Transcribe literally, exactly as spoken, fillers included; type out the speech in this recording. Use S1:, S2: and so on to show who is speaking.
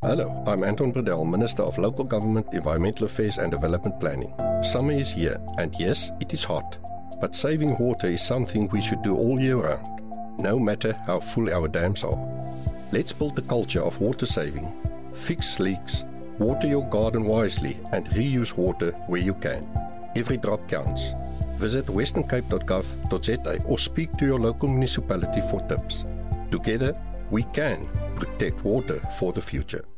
S1: Hello, I'm Anton Bredell, Minister of Local Government, Environmental Affairs and Development Planning. Summer is here, and yes, it is hot. But saving water is something we should do all year round, no matter how full our dams are. Let's build the culture of water saving. Fix leaks, water your garden wisely, and reuse water where you can. Every drop counts. Visit western cape dot gov dot za or speak to your local municipality for tips. Together, we can protect water for the future.